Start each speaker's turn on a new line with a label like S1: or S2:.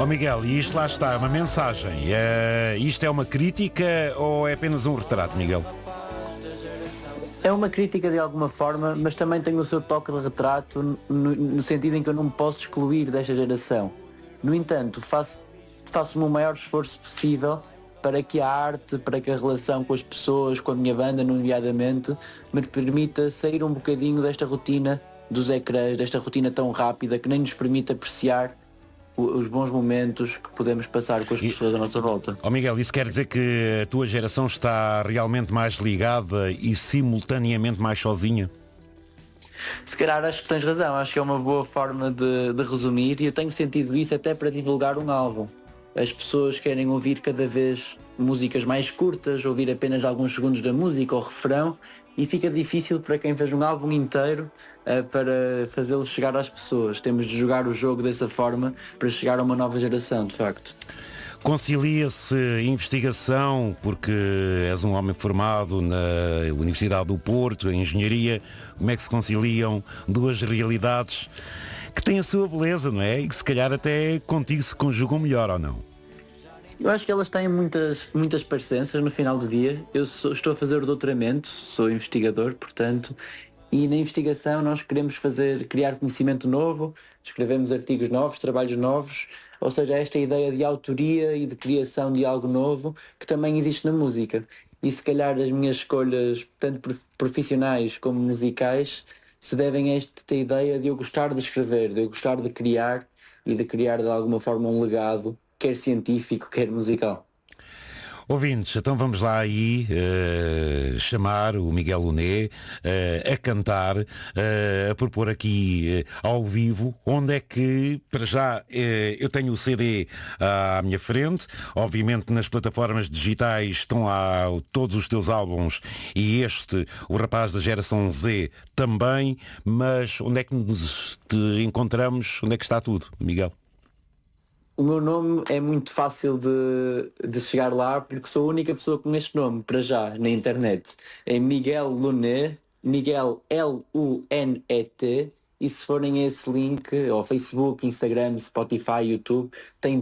S1: Ó Miguel, e isto lá está, uma mensagem. Isto é uma crítica ou é apenas um retrato, Miguel?
S2: É uma crítica de alguma forma, mas também tem o seu toque de retrato no sentido em que eu não me posso excluir desta geração. No entanto, faço o meu maior esforço possível para que a arte, para que a relação com as pessoas, com a minha banda, nomeadamente, me permita sair um bocadinho desta rotina dos ecrãs, desta rotina tão rápida que nem nos permite apreciar os bons momentos que podemos passar com as pessoas à nossa volta.
S1: Ó Miguel, isso quer dizer que a tua geração está realmente mais ligada e simultaneamente mais sozinha?
S2: Se calhar acho que tens razão, acho que é uma boa forma de resumir e eu tenho sentido isso até para divulgar um álbum. As pessoas querem ouvir cada vez músicas mais curtas, ouvir apenas alguns segundos da música ou refrão e fica difícil para quem fez um álbum inteiro para fazê-lo chegar às pessoas. Temos de jogar o jogo dessa forma para chegar a uma nova geração, de facto.
S1: Concilia-se investigação, porque és um homem formado na Universidade do Porto, em Engenharia, como é que se conciliam duas realidades que têm a sua beleza, não é? E que se calhar até contigo se conjugam melhor, ou não?
S2: Eu acho que elas têm muitas parecenças no final do dia. Estou a fazer o doutoramento, sou investigador, portanto, e na investigação nós queremos criar conhecimento novo, escrevemos artigos novos, trabalhos novos, ou seja, esta ideia de autoria e de criação de algo novo que também existe na música. E se calhar as minhas escolhas, tanto profissionais como musicais, se devem a esta ideia de eu gostar de escrever, de eu gostar de criar e de criar de alguma forma um legado, quer científico, quer musical.
S1: Ouvintes, então vamos lá aí chamar o Miguel Luné a cantar, a propor aqui ao vivo, onde é que, para já, eu tenho o CD à minha frente, obviamente nas plataformas digitais estão lá todos os teus álbuns e este, o rapaz da geração Z, também, mas onde é que nos te encontramos, onde é que está tudo, Miguel?
S2: O meu nome é muito fácil de chegar lá porque sou a única pessoa com este nome, para já, na internet. É Miguel Lunet, Miguel Lunet, e se forem a esse link, ao Facebook, Instagram, Spotify, YouTube, tem